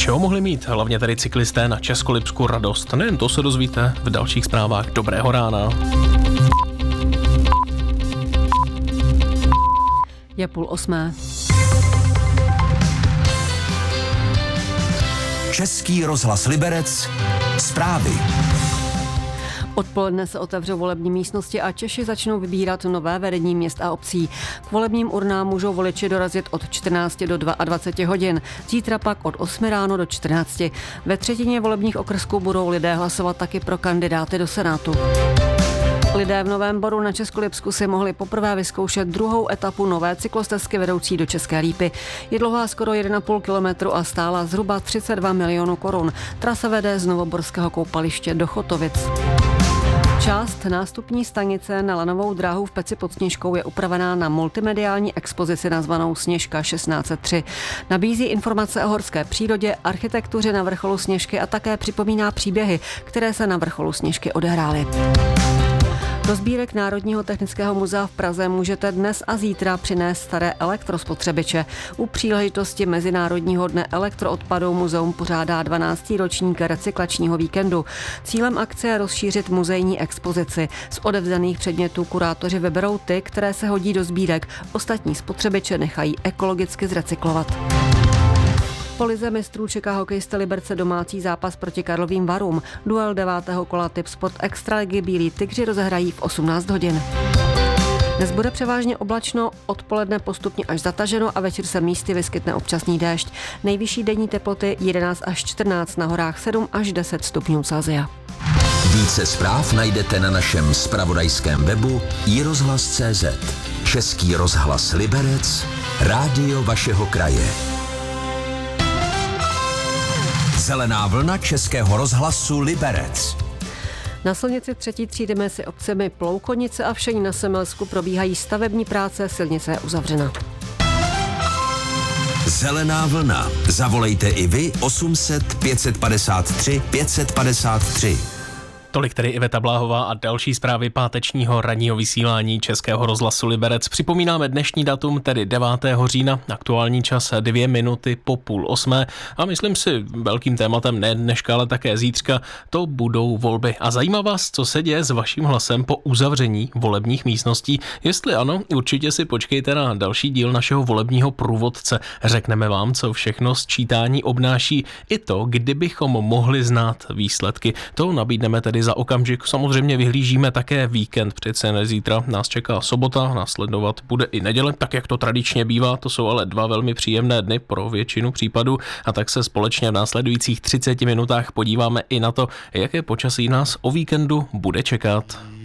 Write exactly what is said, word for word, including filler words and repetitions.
čeho mohli mít hlavně tady cyklisté na Českolipsku radost? Nejen to se dozvíte v dalších zprávách. Dobrého rána. Je půl osmé. Český rozhlas Liberec. Zprávy. Odpoledne se otevřou volební místnosti a Češi začnou vybírat nové vedení měst a obcí. K volebním urnám můžou voliči dorazit od čtrnácti do dvaceti dvou hodin, zítra pak od osmi ráno do čtrnácti. Ve třetině volebních okrsků budou lidé hlasovat taky pro kandidáty do Senátu. Lidé v Novém Boru na Českolipsku si mohli poprvé vyzkoušet druhou etapu nové cyklostezky vedoucí do České Lípy. Je dlouhá skoro jedna celá pět kilometru a stála zhruba třicet dva milionů korun. Trasa vede z Novoborského koupaliště do Chotovic. Část nástupní stanice na lanovou dráhu v Peci pod Sněžkou je upravená na multimediální expozici nazvanou Sněžka šestnáct set tři. Nabízí informace o horské přírodě, architektuře na vrcholu Sněžky a také připomíná příběhy, které se na vrcholu Sněžky odehrály. Do sbírek Národního technického muzea v Praze můžete dnes a zítra přinést staré elektrospotřebiče. U příležitosti Mezinárodního dne elektroodpadů muzeum pořádá dvanáctý ročník recyklačního víkendu. Cílem akce je rozšířit muzejní expozici. Z odevzdaných předmětů kurátoři vyberou ty, které se hodí do sbírek. Ostatní spotřebiče nechají ekologicky zrecyklovat. Po lize mistrů čeká hokejista Liberce domácí zápas proti Karlovým Varům. Duel devátého kola Tip Sport Extraligy Bílí tygři rozehrají v osmnáct hodin. Dnes bude převážně oblačno, odpoledne postupně až zataženo a večer se místy vyskytne občasný déšť. Nejvyšší denní teploty jedenáct až čtrnáct, na horách sedm až deset stupňů Celsia. Více zpráv najdete na našem zpravodajském webu i rozhlas tečka cé zet. Český rozhlas Liberec, rádio vašeho kraje. Zelená vlna Českého rozhlasu Liberec. Na silnici třetí třídy mezi obcemi Ploukonice a Všeň na Semelsku probíhají stavební práce, silnice je uzavřena. Zelená vlna. Zavolejte i vy osm set pět set padesát tři pět set padesát tři. Tolik tedy Iveta Bláhová a další zprávy pátečního ranního vysílání Českého rozhlasu Liberec. Připomínáme dnešní datum, tedy devátého října, aktuální čas dvě minuty po půl osmé a myslím si velkým tématem ne dneška, ale také zítřka, to budou volby. A zajímá vás, co se děje s vaším hlasem po uzavření volebních místností? Jestli ano, určitě si počkejte na další díl našeho volebního průvodce. Řekneme vám, co všechno sčítání obnáší, i to, kdybychom mohli znát výsledky. To nabídneme tedy za okamžik. Samozřejmě vyhlížíme také víkend, přece ne zítra nás čeká sobota, následovat bude i neděle, tak jak to tradičně bývá, to jsou ale dva velmi příjemné dny pro většinu případů a tak se společně v následujících třiceti minutách podíváme i na to, jaké počasí nás o víkendu bude čekat.